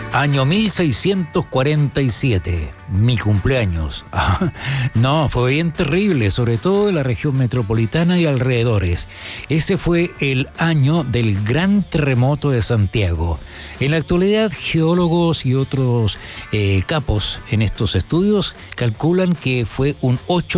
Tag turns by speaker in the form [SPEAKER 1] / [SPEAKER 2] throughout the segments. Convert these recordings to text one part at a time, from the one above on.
[SPEAKER 1] Año 1647, mi cumpleaños. No, fue bien terrible, sobre todo en la región metropolitana y alrededores. Ese fue el año del gran terremoto de Santiago. En la actualidad, geólogos y otros capos en estos estudios calculan que fue un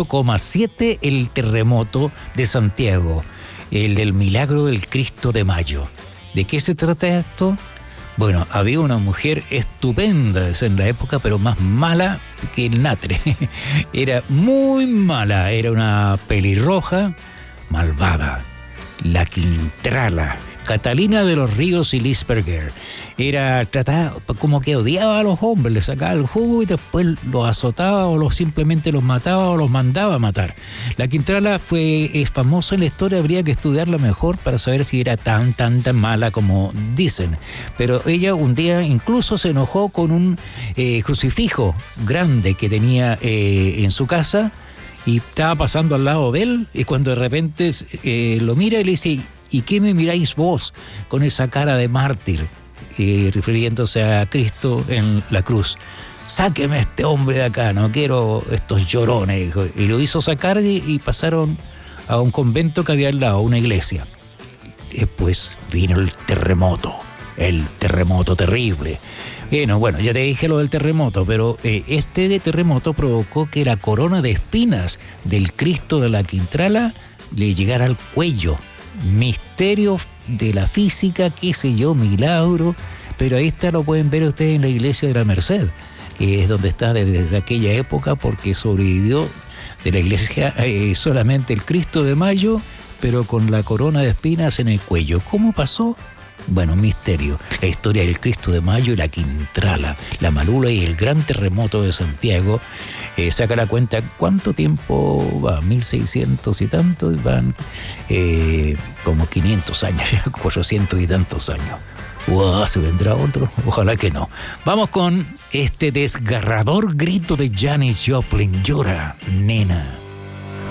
[SPEAKER 1] 8,7 el terremoto de Santiago, el del Milagro del Cristo de Mayo. ¿De qué se trata esto? Bueno, había una mujer estupenda en la época, pero más mala que el natre. Era muy mala, era una pelirroja malvada, la Quintrala, Catalina de los Ríos y Lisperger. Era tratada como que odiaba a los hombres, les sacaba el jugo y después los azotaba o simplemente los mataba o los mandaba a matar. La Quintrala es famosa en la historia, habría que estudiarla mejor para saber si era tan mala como dicen. Pero ella un día incluso se enojó con un crucifijo grande que tenía en su casa y estaba pasando al lado de él, y cuando de repente lo mira y le dice: ¿y qué me miráis vos con esa cara de mártir? Refiriéndose a Cristo en la cruz. Sáqueme a este hombre de acá, no quiero estos llorones, dijo. Y lo hizo sacar y pasaron a un convento que había al lado, una iglesia. Después vino el terremoto terrible. Bueno, ya te dije lo del terremoto, pero este terremoto provocó que la corona de espinas del Cristo de la Quintrala le llegara al cuello. Misterio de la física, qué sé yo, milagro, pero ahí está, lo pueden ver ustedes en la iglesia de la Merced, que es donde está desde aquella época, porque sobrevivió de la iglesia solamente el Cristo de Mayo, pero con la corona de espinas en el cuello. ¿Cómo pasó? Bueno, misterio. La historia del Cristo de Mayo y la Quintrala, la Malula y el gran terremoto de Santiago. Saca la cuenta cuánto tiempo va, 1600 y tantos, van como 500 años, 400 y tantos años. ¿Se vendrá otro? Ojalá que no. Vamos con este desgarrador grito de Janis Joplin: llora, nena.